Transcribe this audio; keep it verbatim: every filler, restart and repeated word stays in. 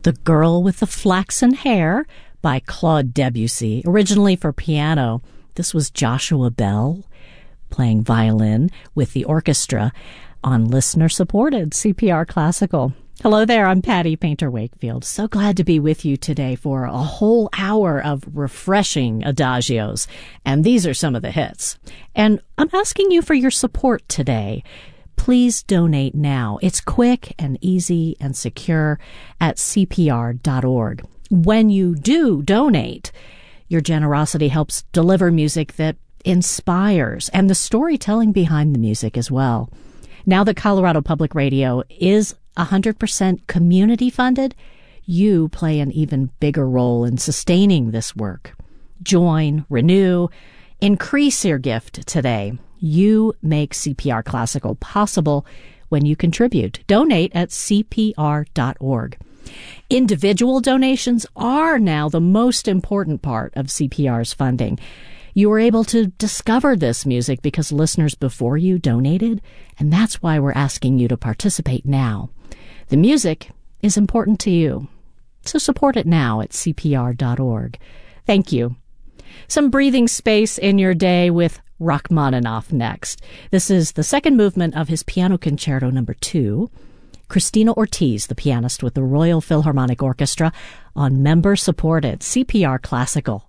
The Girl with the Flaxen Hair by Claude Debussy, originally for piano. This was Joshua Bell playing violin with the orchestra on listener-supported C P R Classical. Hello there, I'm Patty Painter Wakefield. So glad to be with you today for a whole hour of refreshing adagios. And these are some of the hits. And I'm asking you for your support today. Please donate now. It's quick and easy and secure at C P R dot org. When you do donate, your generosity helps deliver music that inspires and the storytelling behind the music as well. Now that Colorado Public Radio is one hundred percent community funded, you play an even bigger role in sustaining this work. Join, renew, increase your gift today. You make C P R Classical possible when you contribute. Donate at C P R dot org. Individual donations are now the most important part of C P R's funding. You were able to discover this music because listeners before you donated, and that's why we're asking you to participate now. The music is important to you, so support it now at C P R dot org. Thank you. Some breathing space in your day with Rachmaninoff next. This is the second movement of his Piano Concerto number two. Christina Ortiz, the pianist with the Royal Philharmonic Orchestra, on member-supported C P R Classical.